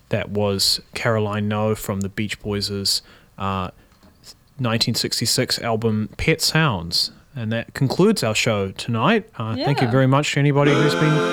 That was Caroline No from the Beach Boys' 1966 album Pet Sounds. And that concludes our show tonight. Thank you very much to anybody who's been